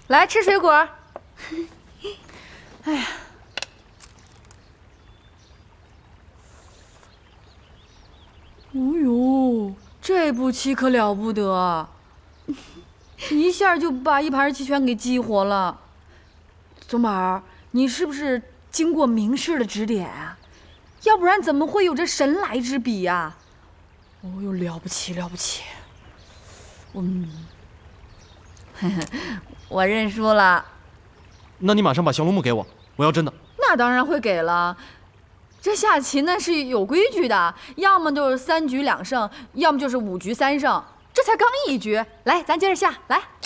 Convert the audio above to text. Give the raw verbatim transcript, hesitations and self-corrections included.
来吃水果。哎呀，哦呦，这步棋可了不得，一下就把一盘棋全给激活了。宗宝，你是不是经过名师的指点啊？要不然怎么会有这神来之笔呀？哦呦，了不起了不起！嗯，我认输了。 那你马上把降龙木给我，我要真的。 那当然会给了。这下棋呢是有规矩的，要么就是三局两胜，要么就是五局三胜，这才刚一局。来，咱接着下来。